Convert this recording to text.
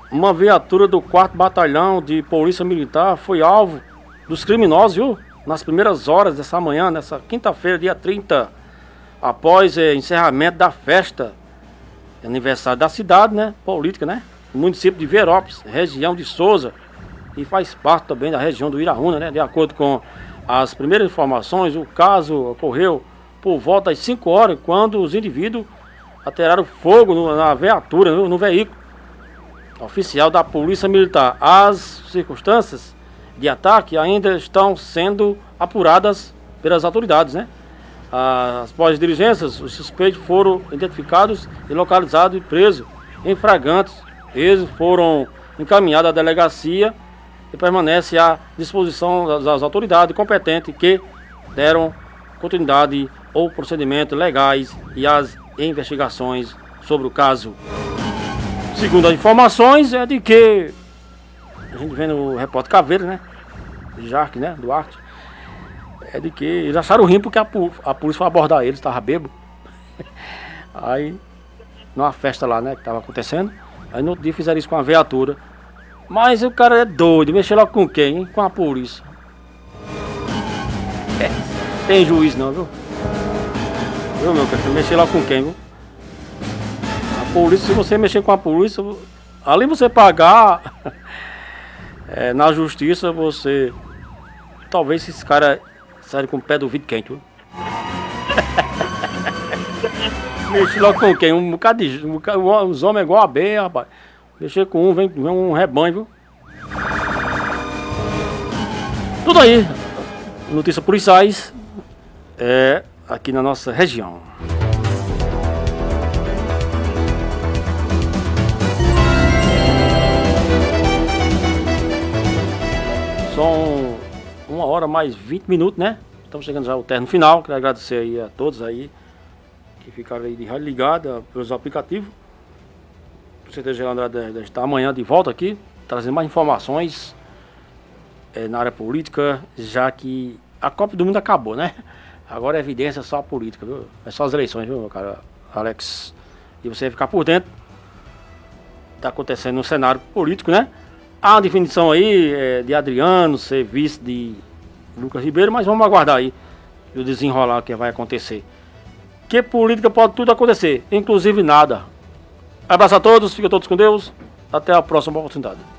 uma viatura do 4º Batalhão de Polícia Militar foi alvo dos criminosos, viu? Nas primeiras horas dessa manhã, nessa quinta-feira, dia 30, após encerramento da festa, aniversário da cidade, né? Política, né? No município de Verópolis, região de Souza, e faz parte também da região do Iraúna, né? De acordo com as primeiras informações, o caso ocorreu por volta das 5 horas, quando os indivíduos atiraram fogo na viatura, no veículo oficial da Polícia Militar. As circunstâncias de ataque ainda estão sendo apuradas pelas autoridades, né? Após diligências, os suspeitos foram identificados e localizados e presos em flagrantes. Eles foram encaminhados à delegacia e permanecem à disposição das autoridades competentes que deram continuidade ou procedimentos legais e as investigações sobre o caso. Segundo as informações, é de que a gente vê no repórter Caveira, né? Jarque, né? Duarte. É de que eles acharam ruim porque a polícia foi abordar eles, estava bêbado. Aí, numa festa lá, né? Que estava acontecendo. Aí no outro dia fizeram isso com a viatura. Mas o cara é doido, mexer logo com quem, hein? Com a polícia. Tem juiz não, viu? Viu, meu cara? Mexer logo com quem, viu? A polícia, se você mexer com a polícia, além de você pagar na justiça, você... Talvez esse cara saia com o pé do vidro quente, viu? Mexer logo com quem? Um bocado de... Os homens é igual a abelha, rapaz. Mexer com um, vem um rebanho, viu? Tudo aí. Notícias policiais aqui na nossa região. São 1h mais 20 minutos, né? Estamos chegando já ao término final. Quero agradecer aí a todos aí que ficaram aí de rádio ligada pelos aplicativos. O CTG Andrade deve estar amanhã de volta aqui, trazendo mais informações na área política, já que a Copa do Mundo acabou, né? Agora é evidência só a política, viu? É só as eleições, viu, meu cara Alex? E você vai ficar por dentro. Está acontecendo no cenário político, né? Há uma definição aí de Adriano ser vice de Lucas Ribeiro, mas vamos aguardar aí e o desenrolar que vai acontecer. Que política pode tudo acontecer, inclusive nada. Abraço a todos, fiquem todos com Deus. Até a próxima oportunidade.